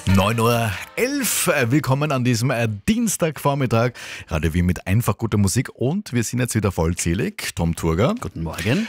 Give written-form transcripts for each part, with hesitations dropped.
9:11 Uhr. Willkommen an diesem Dienstagvormittag. Radio Wien mit einfach guter Musik und wir sind jetzt wieder vollzählig. Tom Turger. Guten Morgen.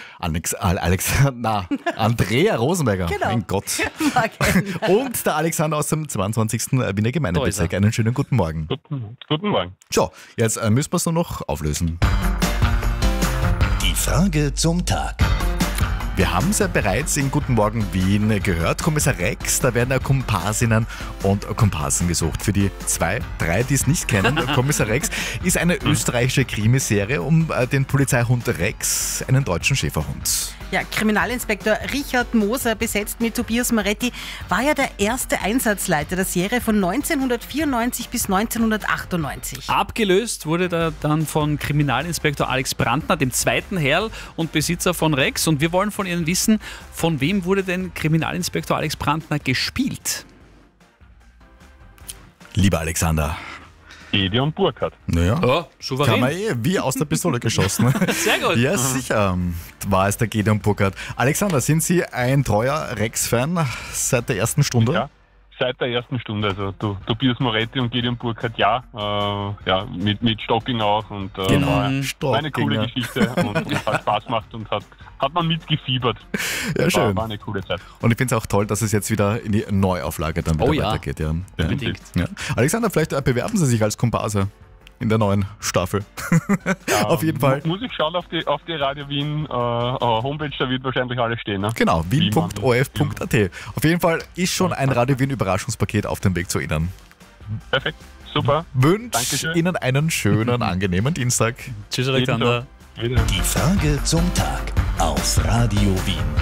Andrea Rosenberger. Genau. Mein Gott. Morgen. Und der Alexander aus dem 22. Wiener Gemeindebezirk. Einen schönen guten Morgen. Guten Morgen. So, jetzt müssen wir es nur noch auflösen. Die Frage zum Tag. Wir haben es ja bereits in Guten Morgen Wien gehört. Kommissar Rex, da werden ja Komparsinnen und Komparsen gesucht. Für die 2, 3, die es nicht kennen, Kommissar Rex ist eine österreichische Krimiserie um den Polizeihund Rex, einen deutschen Schäferhund. Ja, Kriminalinspektor Richard Moser, besetzt mit Tobias Moretti, war ja der erste Einsatzleiter der Serie von 1994 bis 1998. Abgelöst wurde er dann von Kriminalinspektor Alex Brandner, dem zweiten Herrl und Besitzer von Rex. Und wir wollen von Ihnen wissen, von wem wurde denn Kriminalinspektor Alex Brandner gespielt? Lieber Alexander. Gideon Burkhardt. Naja, Ja, souverän. kann man wie aus der Pistole geschossen. Sehr gut. Ja, sicher war es der Gideon Burkhardt. Alexander, sind Sie ein treuer Rex-Fan seit der ersten Stunde? Ja, seit der ersten Stunde. Also Tobias Moretti und Gideon Burkhardt, mit Stocking auch. Und Genau, war eine Stockinger. coole Geschichte und hat Spaß gemacht und hat man mitgefiebert. Ja, schön. War eine coole Zeit. Und ich finde es auch toll, dass es jetzt wieder in die Neuauflage dann wieder Oh ja. weitergeht. Ja. Unbedingt. Ja. Alexander, vielleicht bewerben Sie sich als Komparse in der neuen Staffel. Auf jeden Fall. Muss ich schauen auf die Radio Wien Homepage, da wird wahrscheinlich alles stehen. Ne? Genau, wien.orf.at. Auf jeden Fall ist schon ein Radio Wien Überraschungspaket auf dem Weg zu Ihnen. Perfekt, super. Wünsche Dankeschön. Ihnen einen schönen, angenehmen Dienstag. Tschüss, Alexander. Wieder. Die Frage zum Tag auf Radio Wien.